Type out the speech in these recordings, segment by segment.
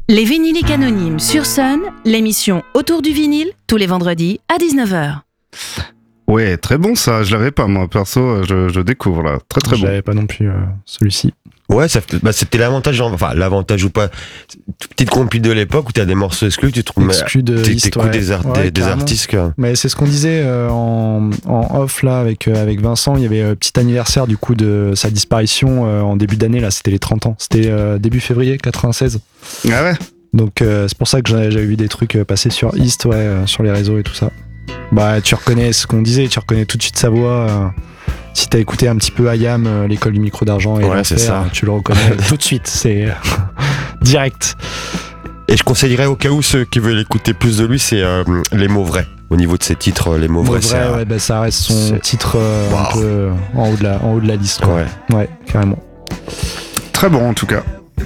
Les vinyliques anonymes sur Sun, l'émission autour du vinyle, tous les vendredis à 19h. Ouais, très bon ça, je l'avais pas moi, perso, je découvre là, très très Je bon. l'avais pas non plus, celui-ci. Ouais, c'était l'avantage, enfin l'avantage ou pas, petite compil de l'époque où t'as des morceaux exclus, tu trouves Exclus de t'écoutes des artistes que... Mais c'est ce qu'on disait en off là avec Vincent, il y avait un petit anniversaire du coup de sa disparition en début d'année là, c'était les 30 ans, c'était début février 96. Ah ouais. Donc c'est pour ça que j'avais vu des trucs passer sur East, sur les réseaux et tout ça. Bah tu reconnais ce qu'on disait, tu reconnais tout de suite sa voix. Si t'as écouté un petit peu IAM, l'école du micro d'argent et c'est ça. tu le reconnais tout de suite, c'est direct. Et je conseillerais au cas où ceux qui veulent écouter plus de lui, c'est Les mots vrais. Au niveau de ses titres, Les mots vrais, ça reste son titre un peu en haut de la liste. Quoi. Ouais, carrément. Très bon en tout cas.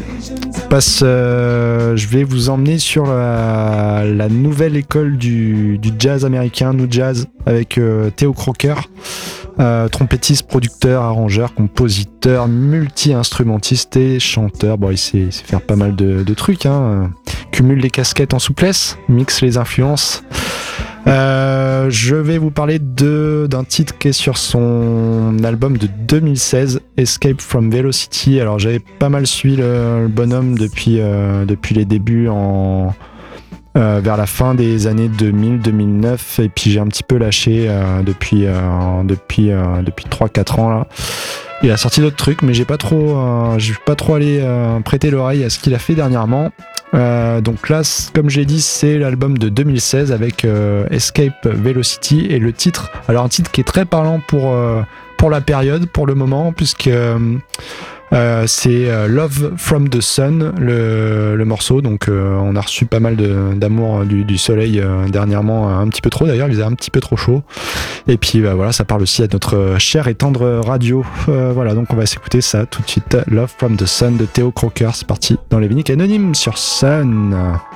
Je vais vous emmener sur la nouvelle école du jazz américain, New Jazz, avec Theo Crocker, trompettiste, producteur, arrangeur, compositeur, multi-instrumentiste et chanteur. Bon, il sait faire pas mal de trucs, hein. Cumule les casquettes en souplesse, mixe les influences. Je vais vous parler d'un titre qui est sur son album de 2016, Escape from Velocity. Alors j'avais pas mal suivi le bonhomme depuis les débuts vers la fin des années 2000-2009 et puis j'ai un petit peu lâché depuis 3-4 ans là. Il a sorti d'autres trucs mais j'ai pas trop allé prêter l'oreille à ce qu'il a fait dernièrement. Donc là, comme j'ai dit, c'est l'album de 2016 avec Escape Velocity et le titre. Alors un titre qui est très parlant pour la période, pour le moment, puisque c'est Love from the Sun, le morceau. Donc on a reçu pas mal d'amour du soleil dernièrement, un petit peu trop d'ailleurs, il faisait un petit peu trop chaud. Et puis voilà, ça parle aussi à notre chère et tendre radio. Voilà, donc on va s'écouter ça tout de suite. Love from the Sun de Theo Crocker, c'est parti dans les vinyles anonymes sur Sun.